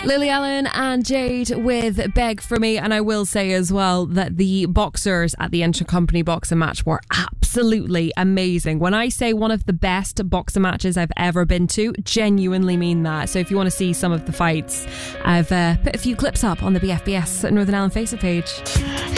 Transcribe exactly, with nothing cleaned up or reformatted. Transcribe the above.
Lily Allen and Jade with Beg For Me. And I will say as well that the boxers at the Inter-Company boxing match were absolutely amazing. When I say one of the best boxing matches I've ever been to, genuinely mean that. So if you want to see some of the fights, I've uh, put a few clips up on the B F B S Northern Ireland Facebook page.